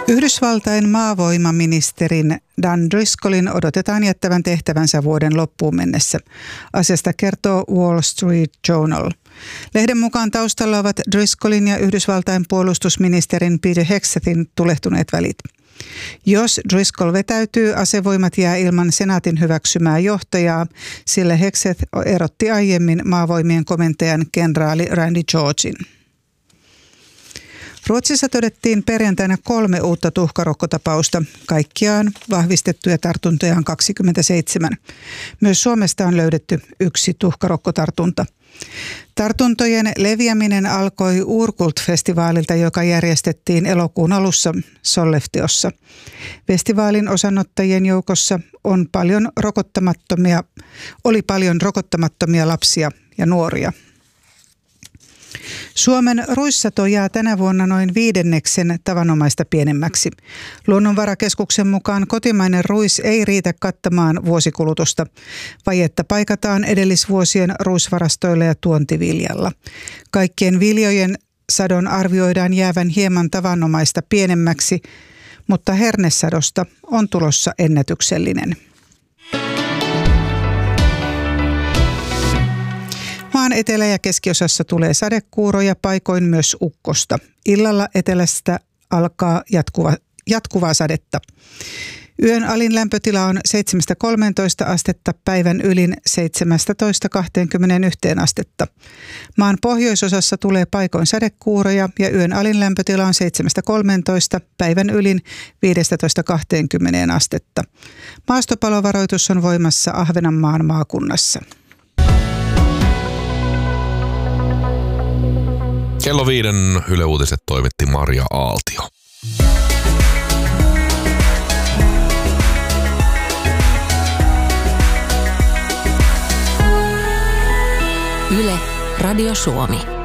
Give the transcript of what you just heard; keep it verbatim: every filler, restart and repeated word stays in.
Yhdysvaltain maavoimaministerin Dan Driscollin odotetaan jättävän tehtävänsä vuoden loppuun mennessä. Asiasta kertoo Wall Street Journal. Lehden mukaan taustalla ovat Driscollin ja Yhdysvaltain puolustusministerin Peter Hegsethin tulehtuneet välit. Jos Driscoll vetäytyy, asevoimat jää ilman senaatin hyväksymää johtajaa, sillä Hegseth erotti aiemmin maavoimien komentajan kenraali Randy Georgin. Ruotsissa todettiin perjantaina kolme uutta tuhkarokkotapausta. Kaikkiaan vahvistettuja tartuntoja on kaksikymmentäseitsemän. Myös Suomesta on löydetty yksi tuhkarokkotartunta. Tartuntojen leviäminen alkoi Urkult-festivaalilta, joka järjestettiin elokuun alussa Sollefteossa. Festivaalin osanottajien joukossa on paljon rokottamattomia, oli paljon rokottamattomia lapsia ja nuoria. Suomen ruissato jää tänä vuonna noin viidenneksen tavanomaista pienemmäksi. Luonnonvarakeskuksen mukaan kotimainen ruis ei riitä kattamaan vuosikulutusta. Vajetta paikataan edellisvuosien ruisvarastoilla ja tuontiviljalla. Kaikkien viljojen sadon arvioidaan jäävän hieman tavanomaista pienemmäksi, mutta hernesadosta on tulossa ennätyksellinen. Maan etelä- ja keskiosassa tulee sadekuuroja, paikoin myös ukkosta. Illalla etelästä alkaa jatkuva, jatkuvaa sadetta. Yön alin lämpötila on seitsemästä kolmeentoista astetta, päivän ylin seitsemästätoista kahteenkymmeneenyhteen astetta. Maan pohjoisosassa tulee paikoin sadekuuroja ja yön alin lämpötila on seitsemästä kolmeentoista, päivän ylin viidestätoista kahteenkymmeneen astetta. Maastopalovaroitus on voimassa Ahvenanmaan maakunnassa. Kello viiden Yle Uutiset toimitti Maria Aaltio. Yle, Radio Suomi.